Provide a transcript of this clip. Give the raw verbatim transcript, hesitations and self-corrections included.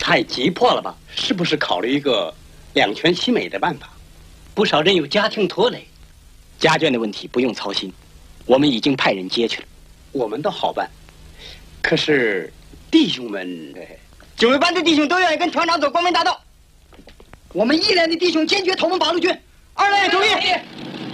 太急迫了吧？是不是考虑一个两全其美的办法？不少人有家庭拖累， 家眷的问题不用操心，我们已经派人接去了。 我们倒好办，可是弟兄们， 警卫班的弟兄都愿意跟团长走光明大道。我们一连的弟兄坚决投奔八路军。二连注意。